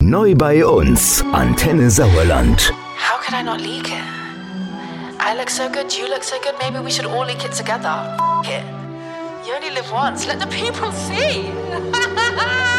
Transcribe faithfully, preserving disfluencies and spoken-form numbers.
Neu bei uns, Antenne Sauerland. How could I not leak it? I look so good, you look so good, maybe we should all leak it together. F it. You only live once, let the people see.